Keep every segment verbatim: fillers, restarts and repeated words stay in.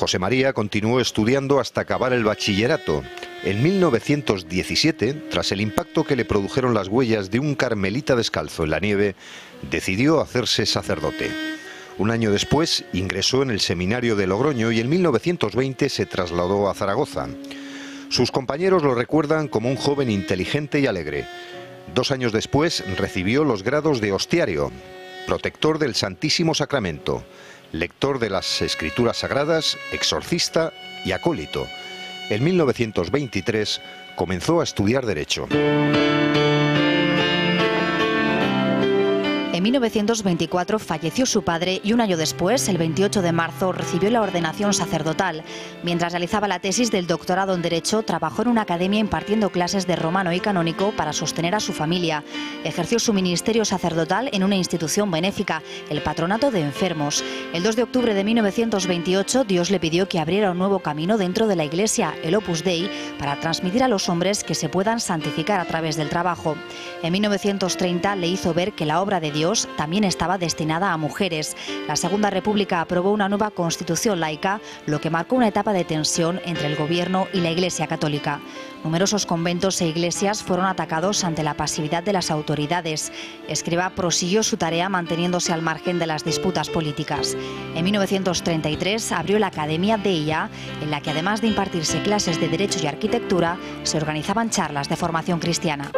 José María continuó estudiando hasta acabar el bachillerato. En mil novecientos diecisiete, tras el impacto que le produjeron las huellas de un carmelita descalzo en la nieve, decidió hacerse sacerdote. Un año después ingresó en el seminario de Logroño y en mil novecientos veinte se trasladó a Zaragoza. Sus compañeros lo recuerdan como un joven inteligente y alegre. Dos años después recibió los grados de hostiario, protector del Santísimo Sacramento, lector de las Escrituras Sagradas, exorcista y acólito. En mil novecientos veintitrés comenzó a estudiar Derecho. En mil novecientos veinticuatro falleció su padre y un año después, el veintiocho de marzo, recibió la ordenación sacerdotal. Mientras realizaba la tesis del doctorado en Derecho, trabajó en una academia impartiendo clases de romano y canónico para sostener a su familia. Ejerció su ministerio sacerdotal en una institución benéfica, el Patronato de Enfermos. El dos de octubre de mil novecientos veintiocho, Dios le pidió que abriera un nuevo camino dentro de la Iglesia, el Opus Dei, para transmitir a los hombres que se puedan santificar a través del trabajo. En mil novecientos treinta le hizo ver que la obra de Dios también estaba destinada a mujeres. La Segunda República aprobó una nueva constitución laica, lo que marcó una etapa de tensión entre el gobierno y la Iglesia católica. Numerosos conventos e iglesias fueron atacados ante la pasividad de las autoridades. Escrivá prosiguió su tarea manteniéndose al margen de las disputas políticas. En mil novecientos treinta y tres abrió la Academia Deia, en la que además de impartirse clases de Derecho y Arquitectura, se organizaban charlas de formación cristiana.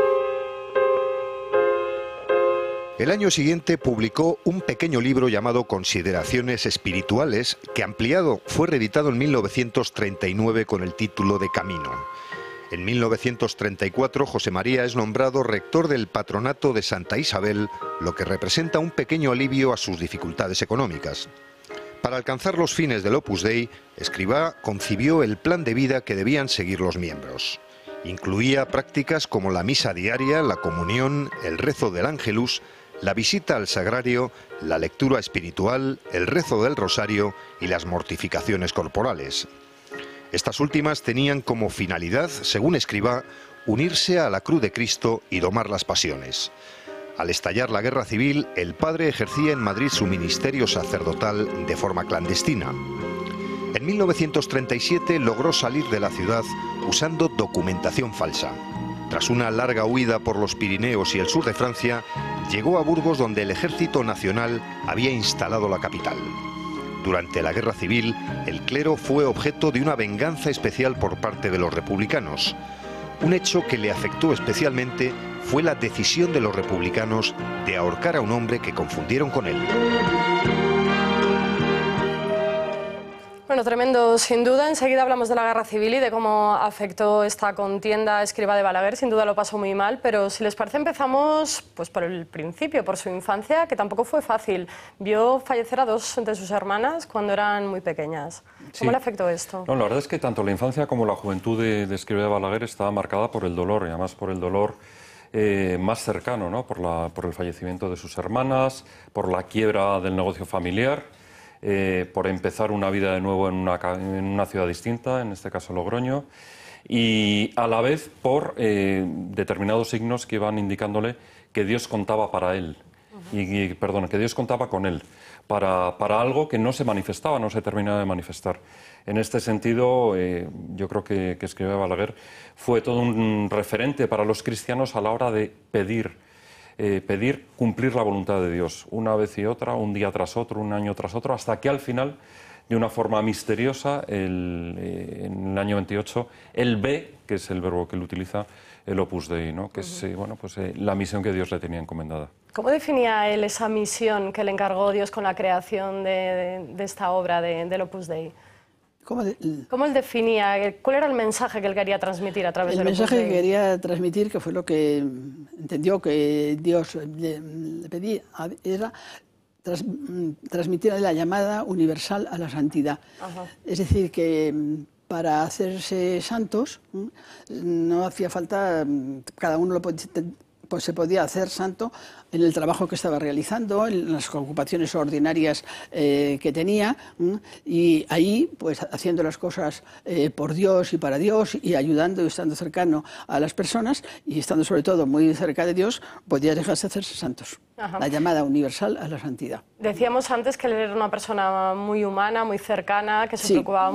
El año siguiente publicó un pequeño libro llamado Consideraciones Espirituales, que ampliado fue reeditado en mil novecientos treinta y nueve con el título de Camino. En mil novecientos treinta y cuatro, José María es nombrado rector del Patronato de Santa Isabel, lo que representa un pequeño alivio a sus dificultades económicas. Para alcanzar los fines del Opus Dei, Escrivá concibió el plan de vida que debían seguir los miembros. Incluía prácticas como la misa diaria, la comunión, el rezo del Ángelus, la visita al sagrario, la lectura espiritual, el rezo del rosario y las mortificaciones corporales. Estas últimas tenían como finalidad, según Escrivá, unirse a la cruz de Cristo y domar las pasiones. Al estallar la guerra civil, el padre ejercía en Madrid su ministerio sacerdotal de forma clandestina. En mil novecientos treinta y siete logró salir de la ciudad usando documentación falsa. Tras una larga huida por los Pirineos y el sur de Francia, llegó a Burgos, donde el Ejército Nacional había instalado la capital. Durante la Guerra Civil, el clero fue objeto de una venganza especial por parte de los republicanos. Un hecho que le afectó especialmente fue la decisión de los republicanos de ahorcar a un hombre que confundieron con él. Bueno, tremendo, sin duda. Enseguida hablamos de la guerra civil y de cómo afectó esta contienda a Escrivá de Balaguer. Sin duda lo pasó muy mal, pero si les parece empezamos pues por el principio, por su infancia, que tampoco fue fácil. Vio fallecer a dos de sus hermanas cuando eran muy pequeñas. ¿Cómo Sí. le afectó esto? No, la verdad es que tanto la infancia como la juventud de, de Escrivá de Balaguer estaba marcada por el dolor, y además por el dolor eh, más cercano, ¿no? por, la, por el fallecimiento de sus hermanas, por la quiebra del negocio familiar. Eh, por empezar una vida de nuevo en una, en una ciudad distinta, en este caso Logroño, y a la vez por eh, determinados signos que iban indicándole que Dios contaba para él, uh-huh. y, y perdón, que Dios contaba con él, para, para algo que no se manifestaba, no se terminaba de manifestar. En este sentido, eh, yo creo que, que Escrivá de Balaguer fue todo un referente para los cristianos a la hora de pedir, Eh, pedir cumplir la voluntad de Dios, una vez y otra, un día tras otro, un año tras otro, hasta que al final, de una forma misteriosa, el, eh, en el año veintiocho, él ve, que es el verbo que él utiliza, el Opus Dei, ¿no? que uh-huh. es eh, bueno, pues, eh, la misión que Dios le tenía encomendada. ¿Cómo definía él esa misión que le encargó Dios con la creación de, de, de esta obra de, del Opus Dei? ¿Cómo, de, ¿Cómo él definía? ¿Cuál era el mensaje que él quería transmitir a través del del Opus Dei? El mensaje que quería transmitir, que fue lo que entendió que Dios le, le pedía, era tras, transmitir la llamada universal a la santidad. Ajá. Es decir, que para hacerse santos no hacía falta, cada uno lo podía, pues se podía hacer santo en el trabajo que estaba realizando, en las ocupaciones ordinarias eh, que tenía, y ahí, pues haciendo las cosas eh, por Dios y para Dios, y ayudando y estando cercano a las personas, y estando sobre todo muy cerca de Dios, podía dejarse hacerse santos. Ajá. La llamada universal a la santidad. Decíamos antes que él era una persona muy humana, muy cercana, que se sí. preocupaba